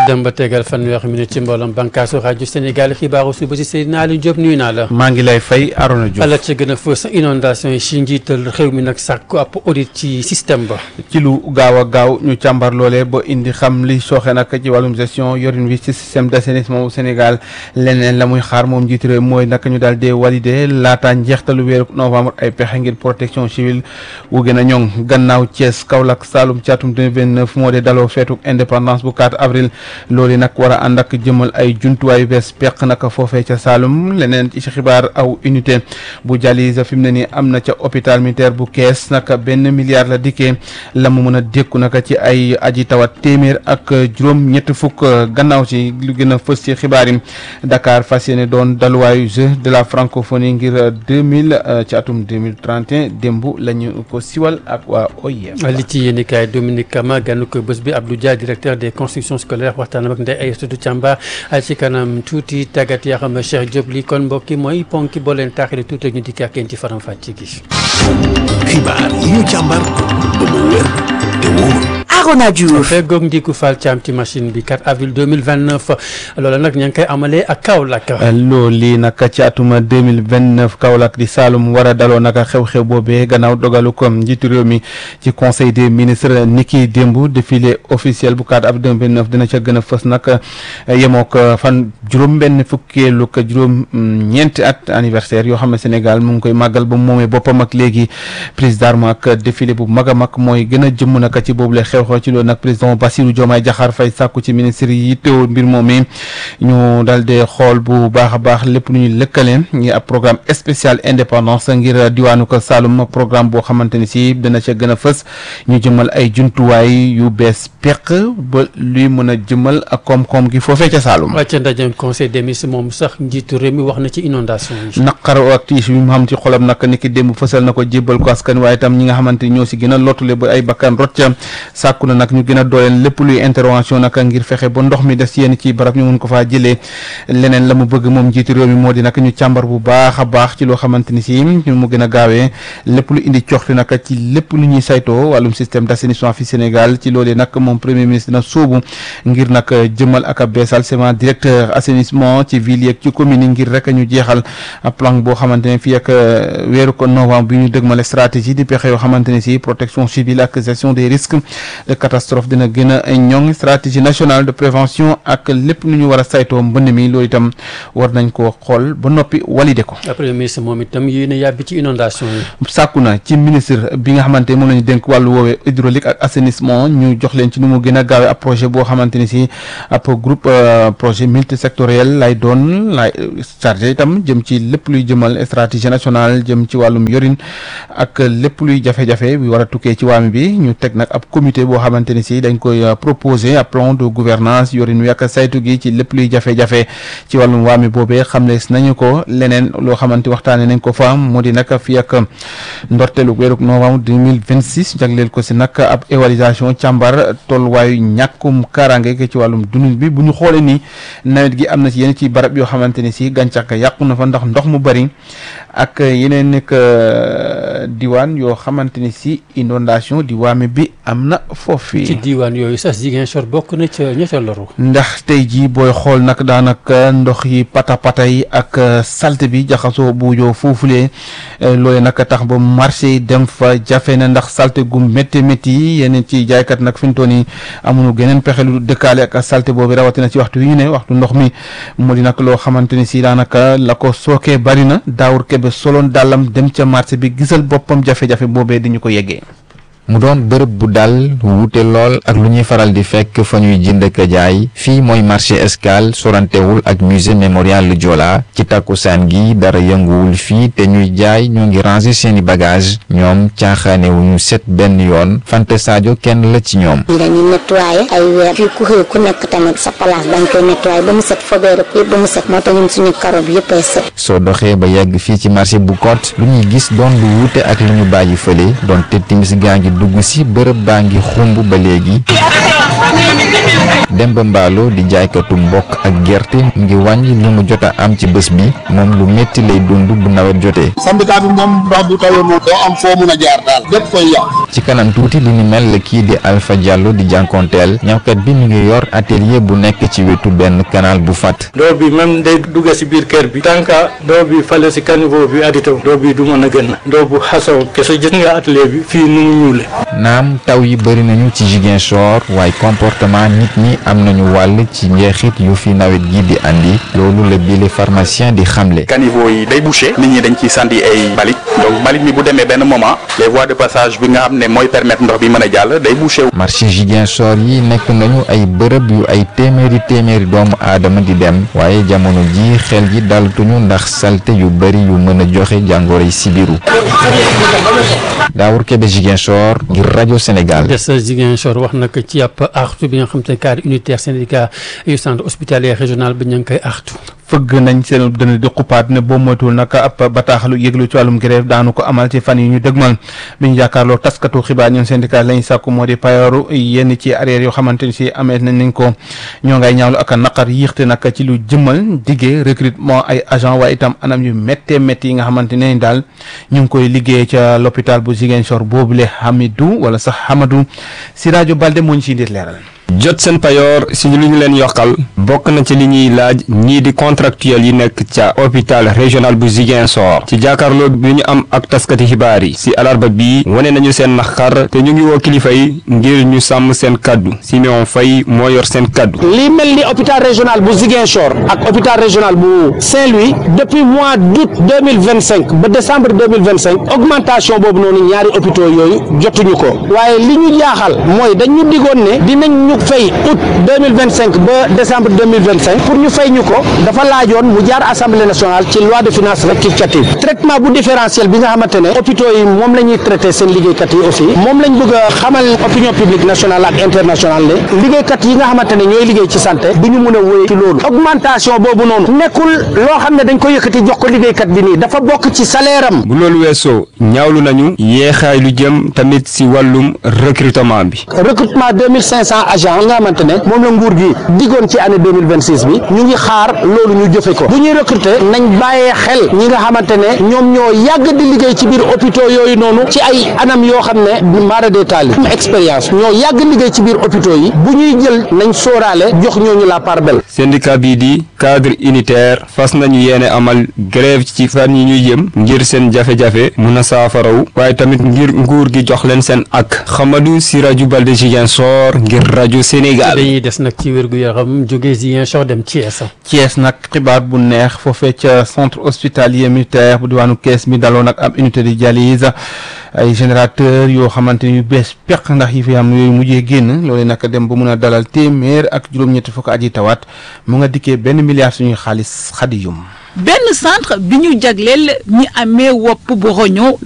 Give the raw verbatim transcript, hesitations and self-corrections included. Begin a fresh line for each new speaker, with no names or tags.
dem ba tegal fanweeri minute ci mbooloom bànqaasu rajo Sénégal xibaaru suba si Seydina Aliou Diop nuyu naa la.
maa ngi lay fay Arona Diouf.
ala ca gën a fës inondation yi si njiital réew mi nag sàkku ab audit ci système ba.
ci lu gaaw a gaaw ñu càmbar loolee ba indi xam li sooxe nag ci wàllum gestion yorin wi ci système d'assainissement bu Sénégal leneen la muy xaar moom njiitu réew mooy nag ñu daal di valider laata njeextalu weeru novembre ay pexe ngir protection civile wu gën a ñoŋ gannaaw Thiès Kaolack Saloum ci atum deux mille vingt-neuf moo de daloo feetu indépendance bu quatre avril loolu nag war a ànd ak jëmal ay jumtuwaayu bees peq nag foofee ca Saloum leneen ci xibaar aw unité bu dialyse fi mu ne nii am na ca hôpital militaire bu Kees nag benn milliard la dikkee la mu mën a dékku nag ci ay aji tawat téeméer ak juróom ñett fukk gannaaw ci lu gën a fës ci xibaar yi Dakar fas yéene doon daluwaayu jeu de la francophonie ngir deux mille ci atum deux mille trente et un démb la ñu ko siwal ak waa O I M.
li ci yéen kaay Dominique Kama gànnu ko bés bi Abdou Dia directeur des constructions scolaires waxtaan ak Ndeye Aïssatou Thiamba ci kanam tuuti tàggat yaa xam Cheikh Diop li kon mbokki mooy ponki boo leen taaxee tuuti ñu dikk ak yéen ci faram fàcce gi.
xibaar yi ñu càmbar ba mu wér te wóor.
Arona Diouf
feggoog Ndiku Fall Thiam ci machine bi quatre avril deux mille vingt-neuf loolu nag ña ngi koy amalee ak Kaolack.
loolu lii nag ci atuma deux mille vingt-neuf Kaolack di Saloum war a daloo nag xew-xew boobee gannaaw dogalu ko njiitu réew mi ci conseil des ministres niki démb défilé officiel bu quatre avril deux mille vingt-neuf dina ca gën a fës nag yemook fan juróom-benn fukkeelu ak juróom-ñeenti at anniversaire yoo xam ne Sénégal mu ngi koy màggal ba mu moomee boppam ak léegi président ak défilé bu mag a mag mooy gën a jëmm nag ci boobu la xew. ci loolu nag président Bassirou Diomaye Diakhar Faye sàkku ci ministre yi teewul mbir moom mi ñu daal di xool bu baax a baax lépp lu ñuy lëkkale ngi ab programme spécial indépendance ngir diwaanu ko Saloum programme boo xamante ni si dana ca gën a fës ñu jëmal ay jumtuwaay yu bees peq ba luy mën a jëmal ak koom-koom gi foofee ca Saloum.
ca ndaje conseil des ministres moom sax njiitu réew mi wax na ci inondation yi.
naqar ak tiis bi mu xam ci xolam nag ni ki démb fësal na ko jébbal ko askan waaye itam ñi nga xamante ni ñoo si gën a lottule ba ay bakkan rot ca sàkku na nag ñu gën a dooleel lépp luy intervention nag ngir fexe ba ndox mi des yenn ci barab ñu mun ko faa jëlee leneen la mu bëgg moom njiitu réew mi moo di nag ñu càmbar bu baax a baax ci loo xamante ni si ñu mu gën a gaawee lépp lu indi coxti nag ci lépp lu ñuy saytoo wàllum système d'assainissement fi Sénégal ci loolee nag moom premier ministre dina sóobu ngir nag jëmal ak a beesal sama directeur assainissement ci ville yeeg ci commune yi ngir rek ñu jeexal plan boo xamante ne fii ak weeru ko novembre bi ñu dëgmale stratégie di pexe yoo xamante ne si protection civile ak gestion des risques de catastrophe dina gën a ñoŋ stratégie nationale de prévention ak lépp lu ñu war a saytoo mbënd mi loolu itam war nañ ko xool ba noppi walide ko.
premier ministre moom itam yéen a yàbbi ci inondation yi.
sàkku na ci ministre bi nga xamante moom la ñu dénk wàllu woowee hydraulique ak assainissement ñu jox leen ci nu mu gën a gaawee ab projet boo xamante ni si ab groupe projet multisectoriel lay doon lay chargé itam jëm ci lépp luy jëmal stratégie nationale jëm ci wàllum yorin ak lépp luy jafe-jafe bi war a tukkee ci waami bi ñu teg nag ab comité boo xamante ni si dañ koy proposer ab plan de gouvernance yorin wi ak saytu gi ci lépp luy jafe-jafe ci wàllum waami boobee xam ne nañu ko leneen loo xamante waxtaane nañ ko fa moo di nag fii ak ndorteelu weeru novembre deux mille vingt six jagleel ko si nag ab évaluation càmbar tolluwaayu ñàkkum kaaraange ci wàllum dund bi bu ñu xoolee ni nawet gi am na ci yenn ci barab yoo xamante ni si gàncax ga yàqu na fa ndax ndox mu bari ak yeneen nekk diwaan yoo xamante ni si inondation di waame bi am na foofu.
ci diwaan yooyu sax Ziguinchor bokk na ca ña ca loru.
ndax tey jii booy xool nag daanaka ndox yi pata pata yi ak salte bi jaxasoo bu joo foofulee loole nag tax ba marché yi dem fa jafe na ndax salte gu métti métti yi yeneen ci jaaykat nag fi mu toll nii amuñu geneen pexe lu dëkkaale ak salte boobu rawatina ci waxtu wi ñu ne waxtu ndox mi moo di nag loo xamante ni si daanaka la ko sookee bari na daawur kebe soloon dàllam dem ca marché bi gisal boppam jafe-jafe boobee di ñu ko yeggee.
mu doon bërëb bu dal wuute lool ak lu ñuy faral di fekk fa ñuy jënd ak jaay fii mooy marché Escale sorantewul ak musée mémorial lu Joola ci takkusaan gi dara yënguwul fii te ñuy jaay ñoo ngi ranger seeni bagage ñoom caaxaanewuñu set benn yoon Fanta Sadio kenn la ci ñoom.
dañuy nettoyer ay weer fii ku xëy ku nekk tamit sa place dañ koy nettoyer ba mu set fobeere yëpp ba mu set moo tax ñun suñu karo bi yëpp ay set.
soo doxee ba yegg fii ci marché bu Côte lu ñuy gis doon lu wuute ak li ñu bàyyi fële doon te timis gaa ngi dugg si bërëb baa ngi xumb ba léegi Demba Mballo di jaaykatu mbokk ak gerte mu ngi wàññi li mu jot a am ci bés bi moom lu métti lay dund bu nawet jotee.
syndicat bi moom ndox bu tawee moom doo am foo mun a jaar daal lépp koy yàq.
ci kanam tuuti li ni mel la kii di Alpha Diallo di jànkonteel ñawkat bi mi ngi yor atelier bu nekk ci wetu benn canal bu fat
doo bi même day dugg si biir kër bi tant que doo bi fale si caniveau bi aditaw doo bi du mën a gën doo bu xasaw kese gis nga atelier bi fii nu mu ñuule.
naam taw yi bëri nañu ci Ziguinchor waaye comportement nit ñi am nañu wàll ci njeexit yu fi nawet gi di andi loolu la bile pharmacien di xamle.
caniveau yi day bouché nit ñi dañ ciy sandi ay mbalit donc mbalit mi bu demee benn moment les voies de passage bi nga xam ne mooy permettre ndox bi mën a jàll day bouché.
marché Ziguinchor yi nekk nañu ay bërëb yu ay téeméeri téeméeri doomu aadama di dem waaye jamono ji xel ji daltuñu ndax salte yu bëri yu mën a joxe jàngoroy sibiru. Daawur Kebe Ziguinchor ngir rajo Sénégal.
des Ziguinchor wax nag ci ab artu bi nga xam te ne cadre unitaire syndicat yu centre hospitalier régional bi ñu ngi koy artu.
fëgg nañ seen dënn di xupaat ne boo moytuwul nag ab bataaxalu yëglu ci wàllum grève daanu ko amal ci fan yi ñu dëgmal bi ñu jàkkaarloo taskatu xibaar ñoom syndicat lañ sàkku moo di payooru yenn ci arrière yoo xamante ni si amee nañ nañ ko ñoo ngay ñaawlu ak naqar yéexte nag ci lu jëmmal diggee recrutement ay agent waaye itam anam yu méttee métti yi nga xamante ne daal ñu ngi koy liggéey ca l'hôpital bu Ziguinchor boobule Hamidou wala sax Hamadou si rajo Balde moo ñu siy ndir leeral.
jot seen payoor si lu ñu leen yokkal bokk na ci li ñuy laaj ñii di contractuel yi nekk ca hôpital régional bu Ziguinchor ci jàkkaarloo bi ñu am ak taskati xibaar yi si alarba bii wane nañu seen naqar te ñu ngi woo kilifa yi ngir ñu sàmm seen kaddu Siméon Faye moo yor seen kaddu.
li mel ni hôpital régional bu Ziguinchor ak hôpital régional bu Saint-Louis depuis mois d'août deux mille vingt cinq ba décembre deux mille vingt cinq augmentation boobu noonu ñaari hôpitaux yooyu jotuñu ko waaye li ñu jaaxal mooy dañu digoon ne dinañ ñu fay août deux mille vingt cinq ba décembre deux mille vingt cinq pour ñu fay ñu ko dafa laajoon mu jaar assemblée nationale ci loi de finances rectificative traitement bu différentiel bi nga xamante ne hôpitaux yi moom la ñuy traité seen liggéeykat yi aussi moom lañ bëgg a xamal opinion publique nationale ak internationale ne liggéeykat yi nga xamante ne ñooy liggéey ci santé du ñu mun a wéy ci loolu augmentation boobu noonu nekkul loo xam ne dañ ko yëkkati jox ko liggéeykat bi nii dafa bokk ci salaire am.
bu loolu weesoo ñaawlu nañu yeexaay lu jëm tamit si wàllum recrutement bi.
recrutement deux mille cinq cents agents nga xamante ne moom la nguur gi diggoon ci année deux mille vingt six bi ñu ngi xaar loolu ñu jëfe ko bu ñuy recruter nañ bàyyee xel ñi nga xamante ne ñoom ñoo yàgg di liggéey ci biir hôpitaux yooyu noonu ci ay anam yoo xam ne mara détaillé expérience ñoo yàgg liggéey ci biir hôpitaux yi bu ñuy jël nañ sóoraale jox ñooñu la part belle.
syndicat bii di cadre unitaire fas nañu yéene amal grève ci fan yi ñuy jëm ngir seen jafe-jafe mun a saafaraw waaye tamit ngir nguur gi jox leen seen ak Xamadou si rajo Balde Ziguinchor ngir rajo Sénégal.
dañuy des nag ci wérgu yaram jóge Ziguinchor dem Thiès.
Thiès nag xibaar bu neex foofee ca centre hospitalier militaire bu diwaanu Kees mi daloo nag am unité de dialyse ay générateur yoo xamante ni yu bees peq ndax yi fi am yooyu mujjee génn loolu nag dem ba mun a dalal téeméer ak juróom-ñetti fukk aji tawaat mu nga dikkee benn milliard suñuy xaalis xadiyum
benn centre bi ñu jagleel ñi amee wopp bu roño